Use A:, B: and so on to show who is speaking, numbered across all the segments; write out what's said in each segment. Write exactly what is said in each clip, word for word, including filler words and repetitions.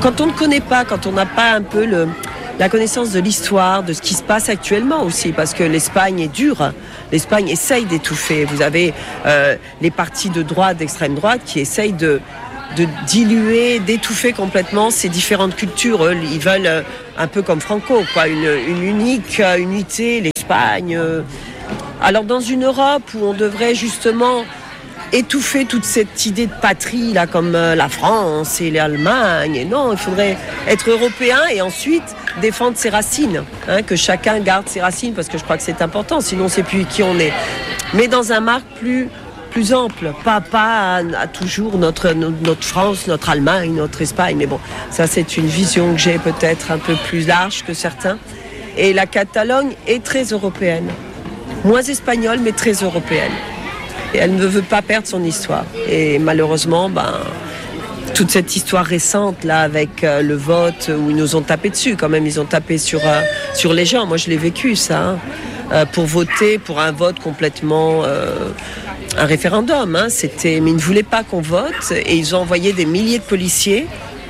A: quand on ne connaît pas, quand on n'a pas un peu le, la connaissance de l'histoire, de ce qui se passe actuellement aussi, parce que l'Espagne est dure, l'Espagne essaye d'étouffer. Vous avez euh, les partis de droite, d'extrême droite, qui essayent de, de diluer, d'étouffer complètement ces différentes cultures. Eux, ils veulent, euh, un peu comme Franco, quoi, une, une unique euh, unité, l'Espagne. Euh. Alors dans une Europe où on devrait justement étouffer toute cette idée de patrie là, comme euh, la France et l'Allemagne, et non, il faudrait être européen et ensuite défendre ses racines, hein, que chacun garde ses racines, parce que je crois que c'est important, sinon on ne sait plus qui on est. Mais dans un marque plus, plus ample, pas, pas à, à toujours notre, notre France, notre Allemagne, notre Espagne, mais bon, ça c'est une vision que j'ai peut-être un peu plus large que certains. Et la Catalogne est très européenne, moins espagnole mais très européenne. Et elle ne veut pas perdre son histoire. Et malheureusement, ben, toute cette histoire récente là avec euh, le vote où ils nous ont tapé dessus, quand même, ils ont tapé sur, euh, sur les gens. Moi, je l'ai vécu ça, hein, euh, pour voter pour un vote complètement, euh, un référendum. Hein, c'était, mais ils ne voulaient pas qu'on vote et ils ont envoyé des milliers de policiers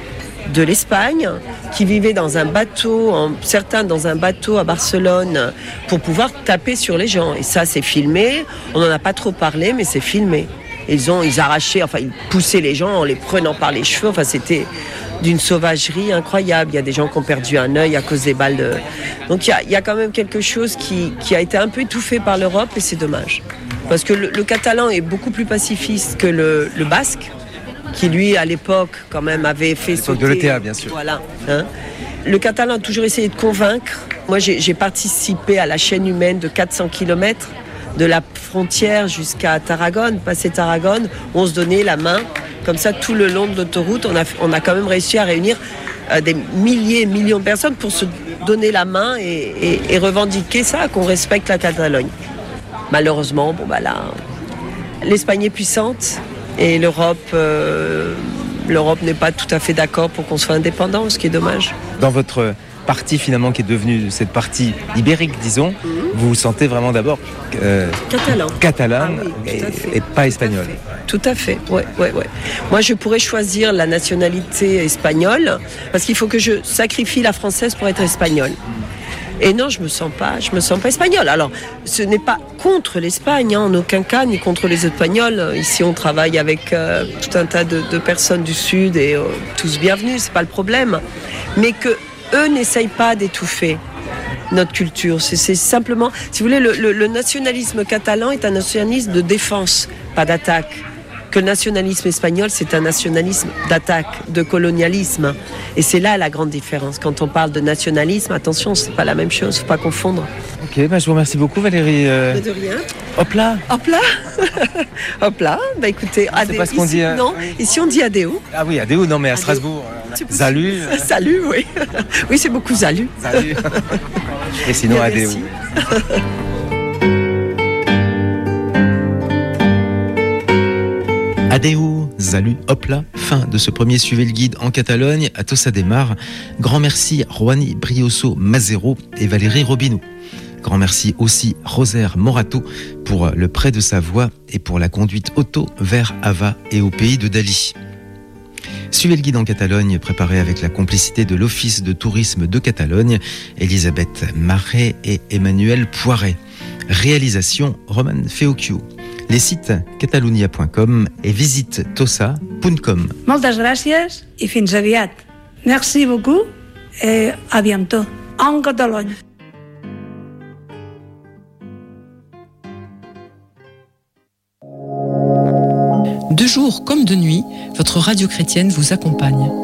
A: de l'Espagne qui vivaient dans un bateau, en, certains dans un bateau à Barcelone, pour pouvoir taper sur les gens. Et ça, c'est filmé. On n'en a pas trop parlé, mais c'est filmé. Ils ont, ils arrachaient, enfin, ils poussaient les gens en les prenant par les cheveux. Enfin, c'était d'une sauvagerie incroyable. Il y a des gens qui ont perdu un œil à cause des balles de... Donc, il y a, il y a quand même quelque chose qui, qui a été un peu étouffé par l'Europe et c'est dommage. Parce que le, le catalan est beaucoup plus pacifiste que le, le basque, qui lui, à l'époque, quand même, avait fait sauter...
B: de l'E T A, bien sûr.
A: Voilà. Hein. Le catalan a toujours essayé de convaincre. Moi, j'ai, j'ai participé à la chaîne humaine de quatre cents kilomètres, de la frontière jusqu'à Tarragone, passer Tarragone, où on se donnait la main. Comme ça, tout le long de l'autoroute, on a, on a quand même réussi à réunir euh, des milliers, millions de personnes pour se donner la main et, et, et revendiquer ça, qu'on respecte la Catalogne. Malheureusement, bon, bah là, l'Espagne est puissante. Et l'Europe, euh, l'Europe n'est pas tout à fait d'accord pour qu'on soit indépendant, ce qui est dommage.
B: Dans votre partie finalement qui est devenue cette partie ibérique, disons, mmh. vous vous sentez vraiment d'abord euh,
A: catalan,
B: catalane
A: ah oui,
B: et, et pas espagnol.
A: Tout à fait, ouais, ouais, ouais. Moi, je pourrais choisir la nationalité espagnole parce qu'il faut que je sacrifie la française pour être espagnole. Et non, je me sens pas, je me sens pas espagnole. Alors, ce n'est pas contre l'Espagne, hein, en aucun cas, ni contre les Espagnols. Ici, on travaille avec euh, tout un tas de, de personnes du Sud et euh, tous bienvenus, c'est pas le problème. Mais que eux n'essayent pas d'étouffer notre culture. C'est, c'est simplement, si vous voulez, le, le, le nationalisme catalan est un nationalisme de défense, pas d'attaque. Que le nationalisme espagnol, c'est un nationalisme d'attaque, de colonialisme. Et c'est là la grande différence. Quand on parle de nationalisme, attention, c'est pas la même chose, faut pas confondre.
B: Ok, bah je vous remercie beaucoup Valérie. Euh...
A: De rien.
B: Hop là.
A: Hop là. Hop là. Bah écoutez,
B: c'est
A: adéo.
B: Pas ce qu'on
A: ici,
B: dit, hein.
A: Non, ici on dit adéo.
B: Ah oui, adéo, non mais à adéo. Strasbourg. Euh, salut.
A: Salut, oui. Oui, c'est beaucoup salut.
B: Salut. Et sinon
A: bien,
B: adéo.
C: Adéo, salut, hop là, fin de ce premier Suivez le guide en Catalogne à Tossa de Mar. Grand merci Juani Brioso Mazero et Valérie Robinou. Grand merci aussi Rosaire Morato pour le prêt de sa voix et pour la conduite auto vers Ava et au pays de Dali. Suivez le guide en Catalogne, préparé avec la complicité de l'Office de tourisme de Catalogne, Elisabeth Marais et Emmanuel Poiret. Réalisation Roman Feocchio. Les sites catalunya point com et visite tossa point com.
D: Moltes gràcies i fins aviat. Merci beaucoup et à bientôt en Catalogne.
E: De jour comme de nuit, votre radio chrétienne vous accompagne.